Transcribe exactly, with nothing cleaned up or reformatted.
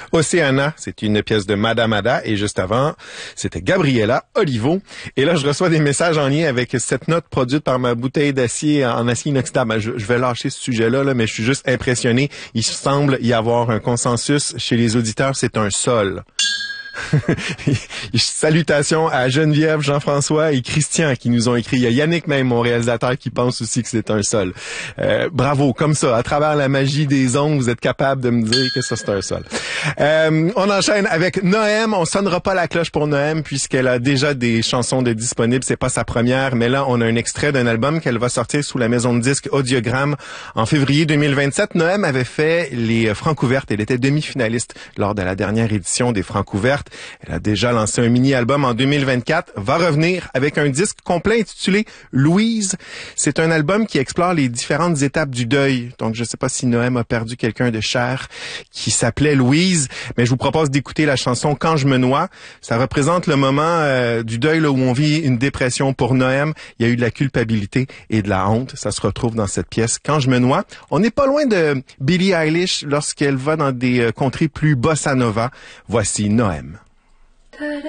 Océana, c'est une pièce de Madame Ada et juste avant, c'était Gabriela Olivo. Et là, je reçois des messages en lien avec cette note produite par ma bouteille d'acier en acier inoxydable. Je, je vais lâcher ce sujet-là, là, mais je suis juste impressionné. Il semble y avoir un consensus chez les auditeurs, c'est un sol. Salutations à Geneviève, Jean-François et Christian qui nous ont écrit. Il y a Yannick même, mon réalisateur, qui pense aussi que c'est un sol. Euh, bravo, comme ça, à travers la magie des ondes, vous êtes capable de me dire que ça c'est un sol. Euh, on enchaîne avec Noem. On sonnera pas la cloche pour Noem puisqu'elle a déjà des chansons de disponibles. C'est pas sa première, mais là on a un extrait d'un album qu'elle va sortir sous la maison de disques Audiogramme en février deux mille vingt-sept. Noem avait fait les Francouvertes. Elle était demi-finaliste lors de la dernière édition des Francouvertes. Elle a déjà lancé un mini-album en deux mille vingt-quatre, va revenir avec un disque complet intitulé Louise. C'est un album qui explore les différentes étapes du deuil. Donc, je ne sais pas si Noem a perdu quelqu'un de cher qui s'appelait Louise, mais je vous propose d'écouter la chanson Quand je me noie. Ça représente le moment euh, du deuil là, où on vit une dépression pour Noem. Il y a eu de la culpabilité et de la honte. Ça se retrouve dans cette pièce Quand je me noie. On n'est pas loin de Billie Eilish lorsqu'elle va dans des euh, contrées plus bossa nova. Voici Noem.